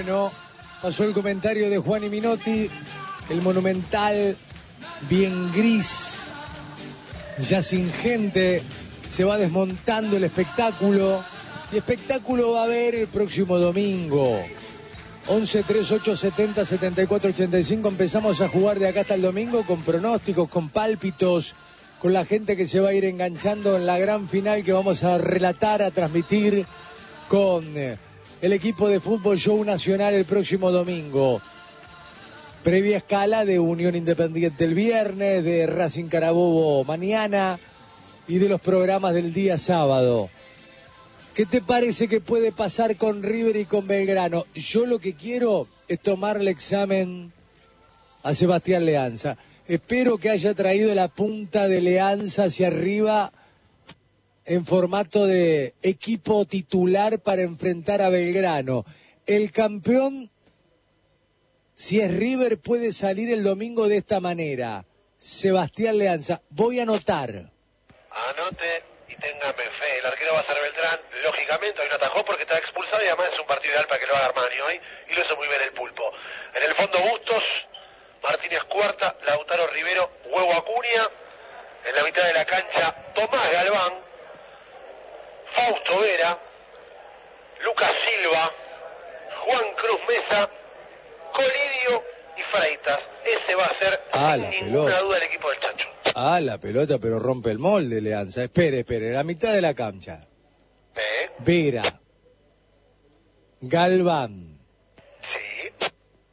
Bueno, pasó el comentario de Juan y Minotti, el Monumental bien gris, ya sin gente, se va desmontando el espectáculo, y espectáculo va a haber el próximo domingo. 11 38 70 74 85, empezamos a jugar de acá hasta el domingo con pronósticos, con pálpitos, con la gente que se va a ir enganchando en la gran final que vamos a relatar, a transmitir con el equipo de Fútbol Show Nacional el próximo domingo. Previa escala de Unión Independiente el viernes, de Racing Carabobo mañana y de los programas del día sábado. ¿Qué te parece que puede pasar con River y con Belgrano? Yo lo que quiero es tomarle examen a Sebastián Leanza. Espero que haya traído la punta de Leanza hacia arriba en formato de equipo titular para enfrentar a Belgrano. El campeón, si es River, puede salir el domingo de esta manera. Sebastián Leanza, voy a anotar. Anote y téngame fe. El arquero va a ser Beltrán. Lógicamente hoy no atajó porque está expulsado y además es un partido ideal para que lo haga Armani hoy. Y lo hizo muy bien el Pulpo. En el fondo Bustos, Martínez Cuarta, Lautaro Rivero, Huevo Acuña. En la mitad de la cancha, Tomás Galván, Fausto Vera, Lucas Silva, Juan Cruz Mesa, Colidio y Freitas. Ese va a ser sin ninguna duda el equipo del Chancho. La pelota, pero rompe el molde, Leanza. Espere, la mitad de la cancha. Vera, Galván, sí,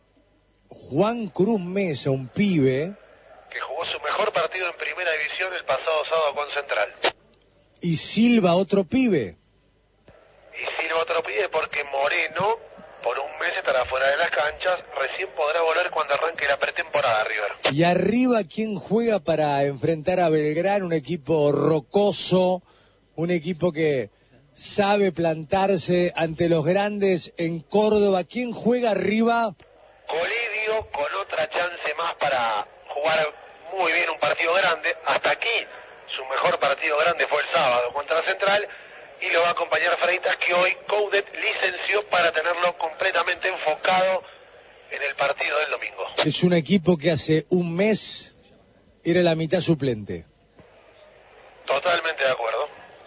Juan Cruz Mesa, un pibe que jugó su mejor partido en primera división el pasado sábado con Central. Y Silva, otro pibe. Y Silva, otro pibe, porque Moreno por un mes estará fuera de las canchas, recién podrá volver cuando arranque la pretemporada, River. Y arriba, ¿quién juega para enfrentar a Belgrano? Un equipo rocoso, un equipo que sabe plantarse ante los grandes en Córdoba. ¿Quién juega arriba? Colidio, con otra chance más para jugar muy bien un partido grande. Hasta aquí, su mejor partido grande fue el sábado contra Central. Y lo va a acompañar Freitas, que hoy Coudet licenció para tenerlo completamente enfocado en el partido del domingo. Es un equipo que hace un mes era la mitad suplente. Totalmente de acuerdo.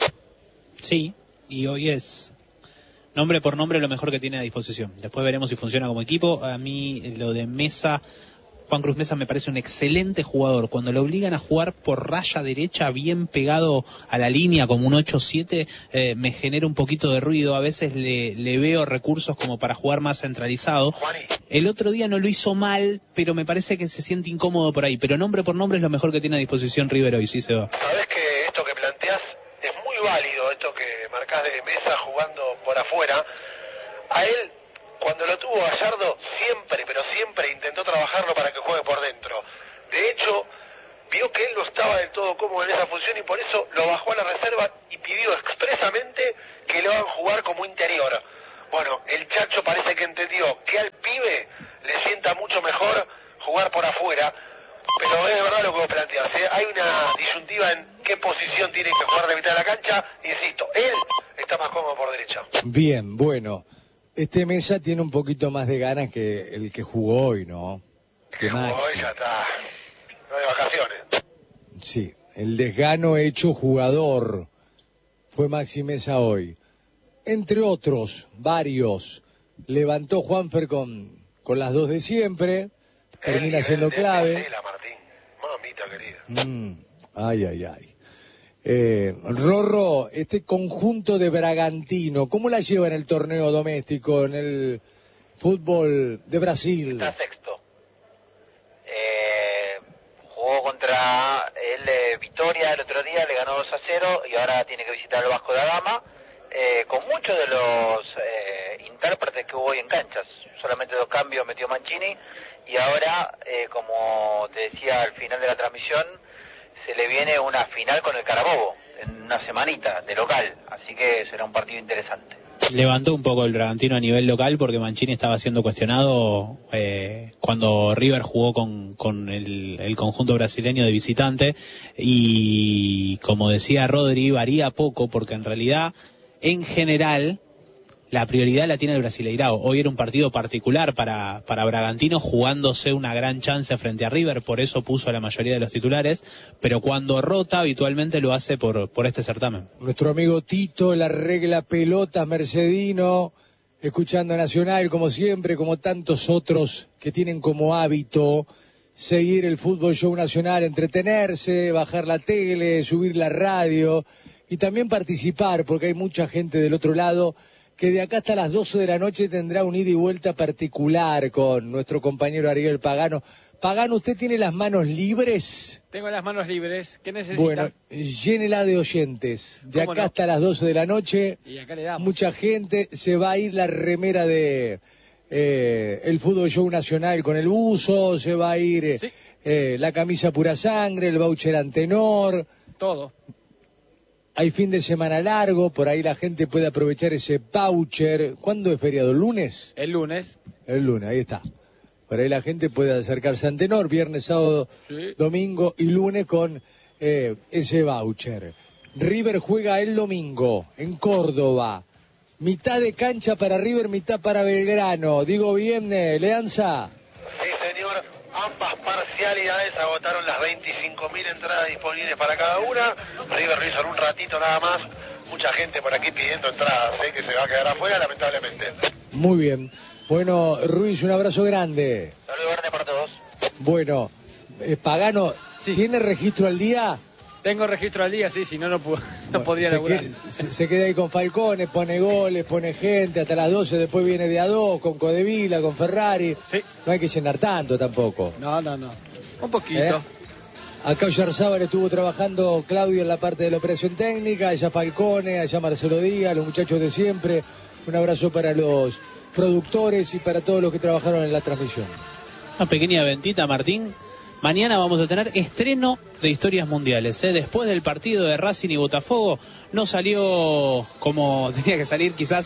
Sí, y hoy es nombre por nombre lo mejor que tiene a disposición. Después veremos si funciona como equipo. A mí lo de Mesa, Juan Cruz Mesa, me parece un excelente jugador. Cuando lo obligan a jugar por raya derecha, bien pegado a la línea, como un 8-7, me genera un poquito de ruido. A veces le veo recursos como para jugar más centralizado. El otro día no lo hizo mal, pero me parece que se siente incómodo por ahí. Pero nombre por nombre es lo mejor que tiene a disposición River hoy, sí se va. Sabés que esto que planteás es muy válido, esto que marcás de Mesa jugando por afuera. A él, cuando lo tuvo Gallardo, siempre, pero siempre intentó trabajarlo para que juegue por dentro. De hecho, vio que él no estaba del todo cómodo en esa función y por eso lo bajó a la reserva y pidió expresamente que lo hagan jugar como interior. Bueno, el Chacho parece que entendió que al pibe le sienta mucho mejor jugar por afuera, pero es verdad lo que vos planteás, ¿eh? Hay una disyuntiva en qué posición tiene que jugar de mitad de la cancha. Insisto, él está más cómodo por derecha. Bien, bueno. Este Mesa tiene un poquito más de ganas que el que jugó hoy, ¿no? Que Maxi. Hoy ya está. No hay vacaciones. Sí, el desgano hecho jugador fue Maxi Mesa hoy. Entre otros, varios. Levantó Juanfer con las dos de siempre. Termina siendo clave. Marcela, Martín. Mamita querida. Ay. Rorro, este conjunto de Bragantino, ¿cómo la lleva en el torneo doméstico, en el fútbol de Brasil? Está sexto. Jugó contra el Vitória el otro día, le ganó 2-0 y ahora tiene que visitar el Vasco da Gama, con muchos de los intérpretes que hubo hoy en canchas. Solamente 2 cambios metió Mancini y ahora, como te decía al final de la transmisión, se le viene una final con el Carabobo en una semanita de local, así que será un partido interesante. Levantó un poco el Bragantino a nivel local porque Mancini estaba siendo cuestionado cuando River jugó con el conjunto brasileño de visitante, y como decía Rodri, varía poco porque en realidad, en general, la prioridad la tiene el Brasileirao. Hoy era un partido particular para Bragantino, jugándose una gran chance frente a River, por eso puso a la mayoría de los titulares, pero cuando rota habitualmente lo hace por este certamen. Nuestro amigo Tito, la regla pelotas mercedino, escuchando Nacional como siempre, como tantos otros que tienen como hábito seguir el Fútbol Show Nacional, entretenerse, bajar la tele, subir la radio y también participar, porque hay mucha gente del otro lado que de acá hasta las 12 de la noche tendrá un ida y vuelta particular con nuestro compañero Ariel Pagano. Pagano, ¿usted tiene las manos libres? Tengo las manos libres. ¿Qué necesita? Bueno, llénela de oyentes. De acá hasta las 12 de la noche, y acá le damos. Mucha gente, se va a ir la remera de el Fútbol Show Nacional con el buzo, se va a ir sí. La camisa pura sangre, el voucher Antenor. Todo. Hay fin de semana largo, por ahí la gente puede aprovechar ese voucher. ¿Cuándo es feriado? ¿El lunes? El lunes. El lunes, ahí está. Por ahí la gente puede acercarse a Antenor, viernes, sábado, sí, domingo y lunes con ese voucher. River juega el domingo en Córdoba. Mitad de cancha para River, mitad para Belgrano. Digo bien, Leanza. Sí, señor. Ambas parcialidades agotaron las 25.000 entradas disponibles para cada una. River lo hizo en un ratito nada más. Mucha gente por aquí pidiendo entradas, que se va a quedar afuera, lamentablemente. Muy bien. Bueno, Ruiz, un abrazo grande. Saludos grande para todos. Bueno, Pagano, sí, ¿tiene registro al día? Tengo registro al día, sí, si no, no podría laburar. Se queda ahí con Falcone, pone goles, pone gente, hasta las 12, después viene de a dos, con Codevila, con Ferrari. Sí. No hay que llenar tanto tampoco. No. Un poquito. Acá Oyarzábal estuvo trabajando Claudio en la parte de la operación técnica, allá Falcone, allá Marcelo Díaz, los muchachos de siempre. Un abrazo para los productores y para todos los que trabajaron en la transmisión. Una pequeña ventita, Martín. Mañana vamos a tener estreno de Historias Mundiales. Después del partido de Racing y Botafogo, no salió como tenía que salir quizás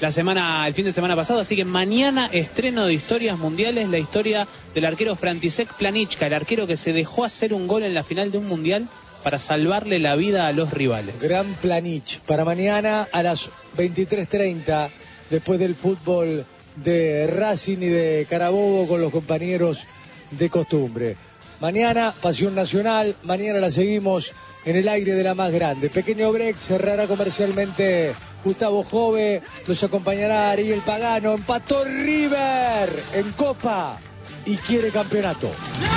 el fin de semana pasado, así que mañana estreno de Historias Mundiales, la historia del arquero František Planička, el arquero que se dejó hacer un gol en la final de un mundial para salvarle la vida a los rivales. Gran Planič, para mañana a las 23:30, después del fútbol de Racing y de Carabobo con los compañeros de costumbre. Mañana, Pasión Nacional, mañana la seguimos en el aire de la más grande. Pequeño break, cerrará comercialmente Gustavo Jove, los acompañará Ariel Pagano. Empató River en Copa y quiere campeonato.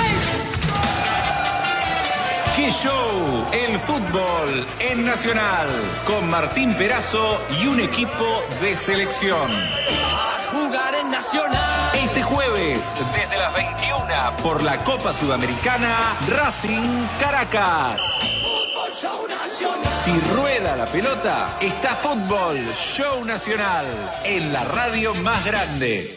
¡Qué show! El fútbol en Nacional, con Martín Perazo y un equipo de selección. Jugar en Nacional. Este jueves, desde las 21, por la Copa Sudamericana, Racing Caracas. Fútbol Show Nacional. Si rueda la pelota, está Fútbol Show Nacional, en la radio más grande.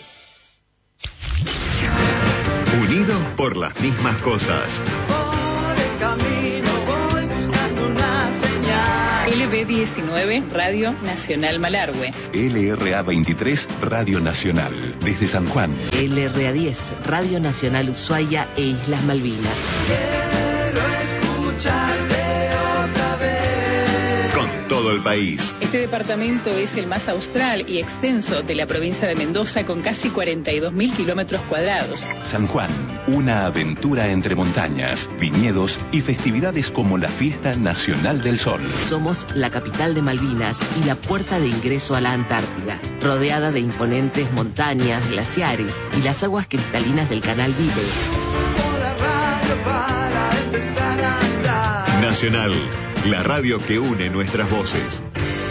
Unidos por las mismas cosas. Camino voy buscando una señal. LB19, Radio Nacional Malargüe. LRA23, Radio Nacional, desde San Juan. LRA10, Radio Nacional Ushuaia e Islas Malvinas. Quiero escucharte otra vez. Con todo el país. Este departamento es el más austral y extenso de la provincia de Mendoza, con casi 42.000 kilómetros cuadrados. San Juan, una aventura entre montañas, viñedos y festividades como la Fiesta Nacional del Sol. Somos la capital de Malvinas y la puerta de ingreso a la Antártida, rodeada de imponentes montañas, glaciares y las aguas cristalinas del Canal Vive. Nacional, la radio que une nuestras voces.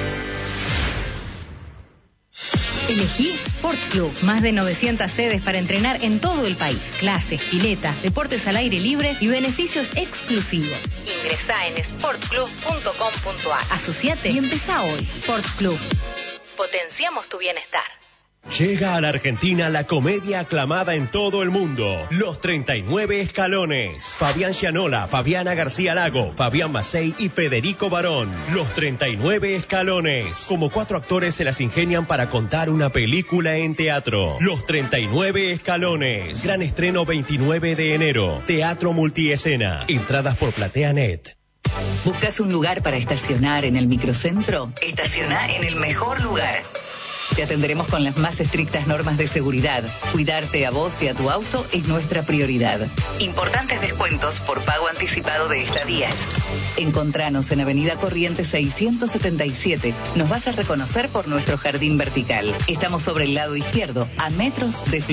Elegí Sport Club. Más de 900 sedes para entrenar en todo el país. Clases, piletas, deportes al aire libre y beneficios exclusivos. Ingresá en sportclub.com.ar. Asociate y empezá hoy. Sport Club. Potenciamos tu bienestar. Llega a la Argentina la comedia aclamada en todo el mundo, Los 39 Escalones. Fabián Gianola, Fabiana García Lago, Fabián Macei y Federico Barón. Los 39 Escalones. Como 4 actores se las ingenian para contar una película en teatro. Los 39 Escalones. Gran estreno 29 de enero. Teatro multiescena. Entradas por PlateaNet. ¿Buscas un lugar para estacionar en el microcentro? Estaciona en el mejor lugar. Te atenderemos con las más estrictas normas de seguridad. Cuidarte a vos y a tu auto es nuestra prioridad. Importantes descuentos por pago anticipado de estadías. Encontranos en Avenida Corrientes 677. Nos vas a reconocer por nuestro jardín vertical. Estamos sobre el lado izquierdo, a metros de